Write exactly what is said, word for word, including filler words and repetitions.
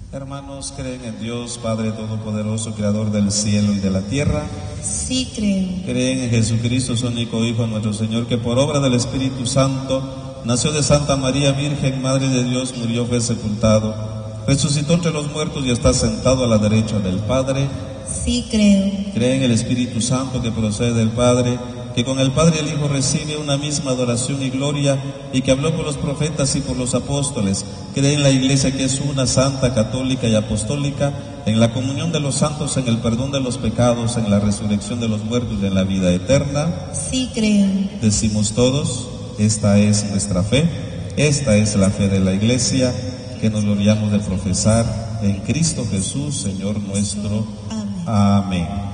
Hermanos, ¿creen en Dios, Padre Todopoderoso, Creador del cielo y de la tierra? Sí, creo. ¿Creen en Jesucristo, su único Hijo, nuestro Señor, que por obra del Espíritu Santo nació de Santa María Virgen, Madre de Dios, murió, fue sepultado, resucitó entre los muertos y está sentado a la derecha del Padre? Sí, creo. ¿Creen en el Espíritu Santo que procede del Padre, que con el Padre y el Hijo recibe una misma adoración y gloria, y que habló por los profetas y por los apóstoles? ¿Creen en la Iglesia, que es una, santa, católica y apostólica, en la comunión de los santos, en el perdón de los pecados, en la resurrección de los muertos y en la vida eterna? Sí, creo. Decimos todos, esta es nuestra fe, esta es la fe de la Iglesia, que nos gloriamos de profesar en Cristo Jesús, Señor nuestro. Amén. Amén.